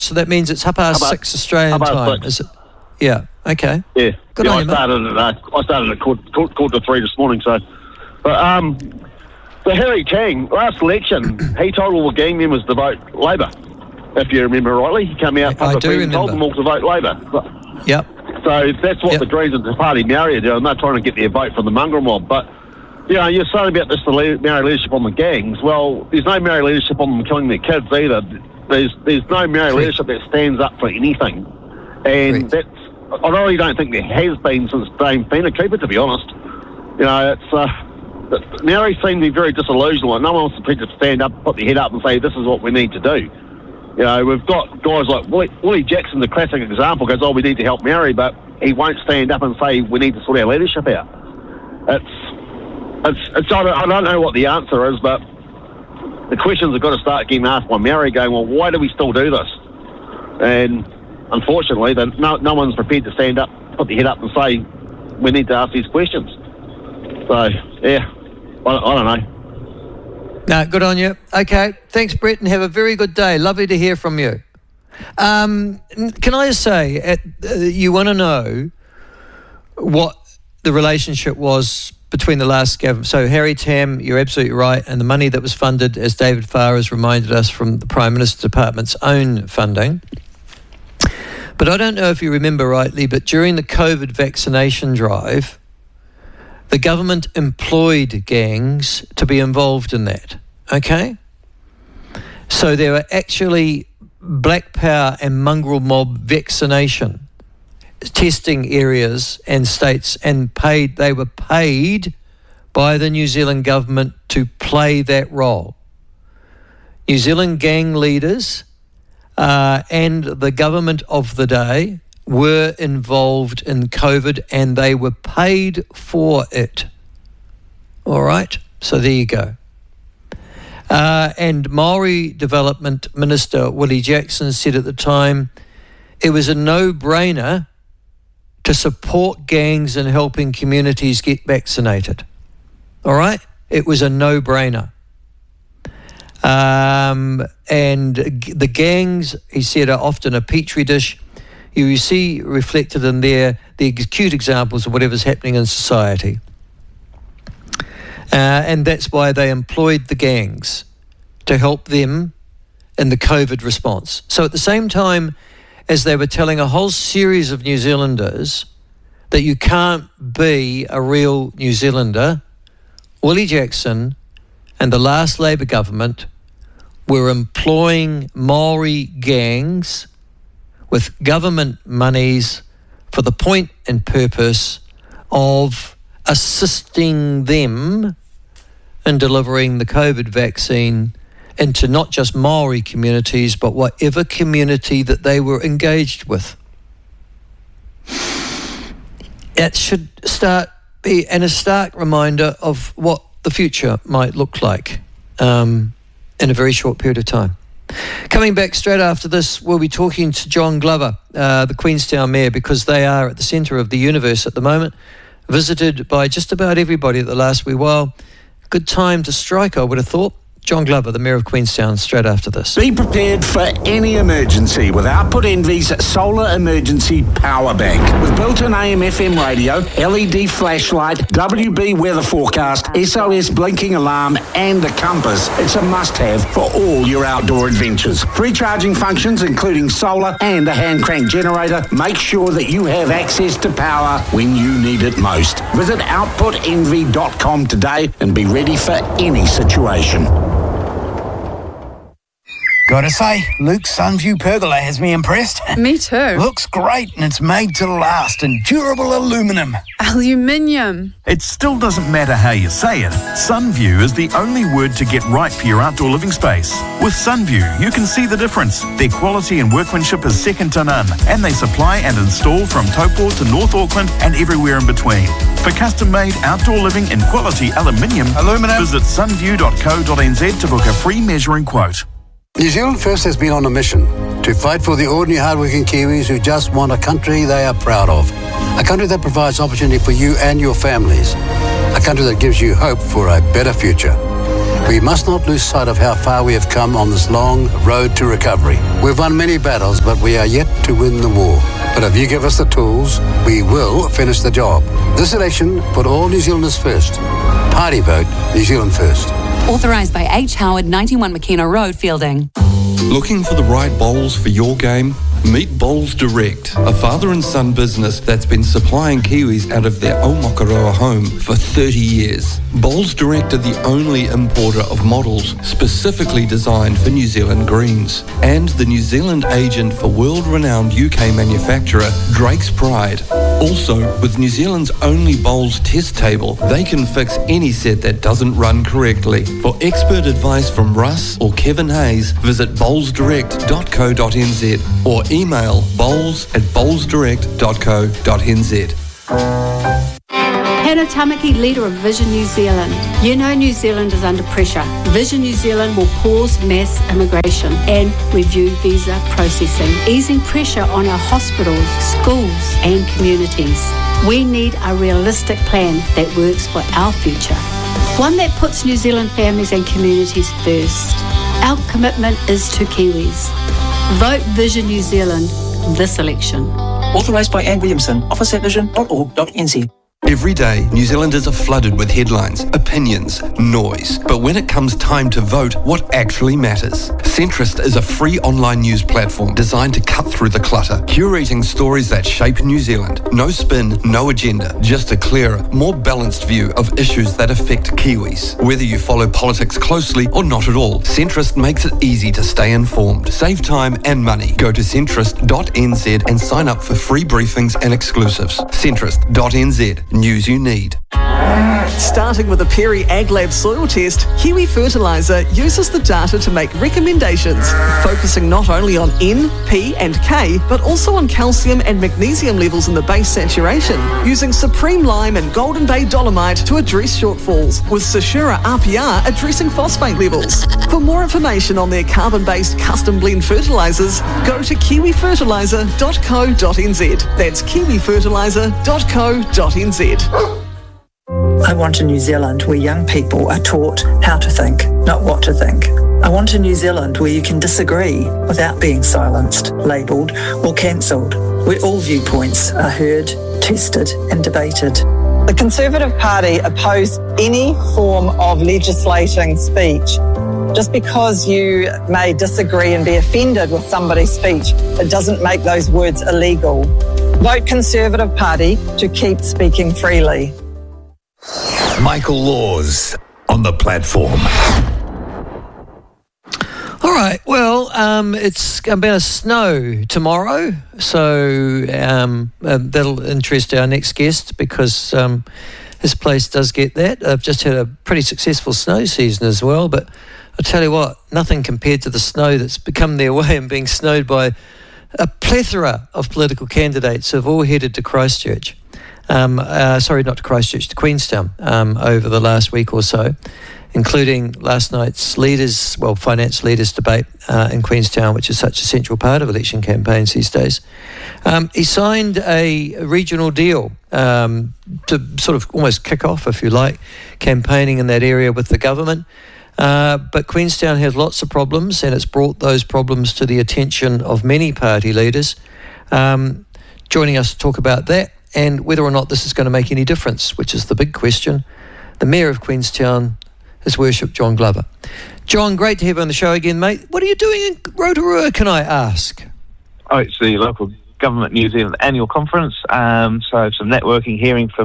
So that means it's 6:30 Australian time, is it? Yeah. Okay. Yeah. Good on you, I started at quarter to 3 this morning. So Harry Tang, last election, he told all the gang members to vote Labor. If you remember rightly, he came out publicly and told them all to vote Labor. Yep. So that's what the Greens and the Party Maori are doing. They're trying to get their vote from the mongrel mob. But you're saying about this Maori leadership on the gangs. Well, there's no Maori leadership on them killing their kids either. There's no Maori leadership that stands up for anything, and I really don't think there has been since Dame Whina Cooper, to be honest. It's Maori seem to be very disillusioned. Like no one wants to stand up, put their head up, and say this is what we need to do. We've got guys like Willie Jackson, the classic example, goes, we need to help Maori, but he won't stand up and say we need to sort our leadership out. I don't know what the answer is, but the questions have got to start getting asked by Maori, going, well, why do we still do this? And unfortunately, no one's prepared to stand up, put their head up and say we need to ask these questions. So, yeah, I don't know. No, good on you. Okay, thanks, Brett, and have a very good day. Lovely to hear from you. Can I just say, you want to know what the relationship was between the last government. So Harry Tam, you're absolutely right, and the money that was funded, as David Farr has reminded us, from the Prime Minister's Department's own funding. But I don't know if you remember rightly, but during the COVID vaccination drive, the government employed gangs to be involved in that, okay? So there were actually black power and mongrel mob vaccination testing areas and states, and they were paid by the New Zealand government to play that role. New Zealand gang leaders and the government of the day were involved in COVID, and they were paid for it. All right, so there you go. And Maori Development Minister Willie Jackson said at the time it was a no-brainer to support gangs in helping communities get vaccinated. All right? It was a no-brainer. And the gangs, he said, are often a petri dish. You see reflected in there the acute examples of whatever's happening in society. And that's why they employed the gangs to help them in the COVID response. So at the same time as they were telling a whole series of New Zealanders that you can't be a real New Zealander, Willie Jackson and the last Labour government were employing Maori gangs with government monies for the point and purpose of assisting them in delivering the COVID vaccine into not just Maori communities, but whatever community that they were engaged with. It should be a stark reminder of what the future might look like in a very short period of time. Coming back straight after this, we'll be talking to John Glover, the Queenstown Mayor, because they are at the centre of the universe at the moment, visited by just about everybody at the last wee while. Good time to strike, I would have thought. John Glover, the Mayor of Queenstown, straight after this. Be prepared for any emergency with Output Envy's Solar Emergency Power Bank. With built-in AM/FM radio, LED flashlight, WB weather forecast, SOS blinking alarm and a compass, it's a must-have for all your outdoor adventures. Free charging functions including solar and a hand crank generator. Make sure that you have access to power when you need it most. Visit outputenvy.com today and be ready for any situation. Gotta say, Luke's Sunview pergola has me impressed. Me too. Looks great, and it's made to last in durable aluminum. Aluminium. It still doesn't matter how you say it. Sunview is the only word to get right for your outdoor living space. With Sunview, you can see the difference. Their quality and workmanship is second to none, and they supply and install from Taupo to North Auckland and everywhere in between. For custom-made outdoor living in quality aluminum, visit sunview.co.nz to book a free measuring quote. New Zealand First has been on a mission to fight for the ordinary hardworking Kiwis who just want a country they are proud of. A country that provides opportunity for you and your families. A country that gives you hope for a better future. We must not lose sight of how far we have come on this long road to recovery. We've won many battles, but we are yet to win the war. But if you give us the tools, we will finish the job. This election, put all New Zealanders first. Party vote, New Zealand first. Authorised by H. Howard, 91 McKenna Road, Fielding. Looking for the right bowls for your game? Meet Bowls Direct, a father and son business that's been supplying Kiwis out of their Aomakaroa home for 30 years. Bowls Direct are the only importer of models specifically designed for New Zealand greens, and the New Zealand agent for world-renowned UK manufacturer Drake's Pride. Also, with New Zealand's only bowls test table, they can fix any set that doesn't run correctly. For expert advice from Russ or Kevin Hayes, visit bowlsdirect.co.nz or email bowls@bowlsdirect.co.nz. Hannah Tamaki, leader of Vision New Zealand. You know New Zealand is under pressure. Vision New Zealand will pause mass immigration and review visa processing, easing pressure on our hospitals, schools and communities. We need a realistic plan that works for our future, one that puts New Zealand families and communities first. Our commitment is to Kiwis. Vote Vision New Zealand this election. Authorised by Anne Williamson, office at vision.org.nz. Every day, New Zealanders are flooded with headlines, opinions, noise. But when it comes time to vote, what actually matters? Centrist is a free online news platform designed to cut through the clutter, curating stories that shape New Zealand. No spin, no agenda, just a clearer, more balanced view of issues that affect Kiwis. Whether you follow politics closely or not at all, Centrist makes it easy to stay informed, save time and money. Go to centrist.nz and sign up for free briefings and exclusives. Centrist.nz. News you need. Starting with a Perry AgLab soil test, Kiwi Fertiliser uses the data to make recommendations, focusing not only on N, P and K, but also on calcium and magnesium levels in the base saturation, using Supreme Lime and Golden Bay Dolomite to address shortfalls, with Sashura RPR addressing phosphate levels. For more information on their carbon-based custom blend fertilisers, go to kiwifertiliser.co.nz. That's kiwifertiliser.co.nz. I want a New Zealand where young people are taught how to think, not what to think. I want a New Zealand where you can disagree without being silenced, labelled or cancelled, where all viewpoints are heard, tested and debated. The Conservative Party oppose any form of legislating speech. Just because you may disagree and be offended with somebody's speech, it doesn't make those words illegal. Vote Conservative Party to keep speaking freely. Michael Laws on the platform. All right, well, it's going to snow tomorrow, so that'll interest our next guest because this place does get that. I've just had a pretty successful snow season as well, but I'll tell you what, nothing compared to the snow that's become their way and being snowed by a plethora of political candidates who have all headed to Christchurch. Sorry, not to Christchurch, to Queenstown over the last week or so, including last night's finance leaders debate in Queenstown, which is such a central part of election campaigns these days. He signed a regional deal to sort of almost kick off, if you like, campaigning in that area with the government. But Queenstown has lots of problems, and it's brought those problems to the attention of many party leaders. Joining us to talk about that and whether or not this is going to make any difference, which is the big question, the Mayor of Queenstown, His Worship John Glover. John, great to have you on the show again, mate. What are you doing in Rotorua, can I ask? Oh, it's the local Government New Zealand annual conference, so some networking, hearing from